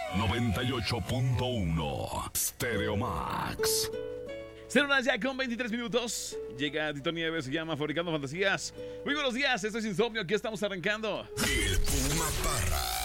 98.1 Stereo Max. 0 ya con 23 minutos. Llega Tito Nieves, se llama Fabricando Fantasías. Muy buenos días, esto es Insomnio, aquí estamos arrancando. El Puma Parra.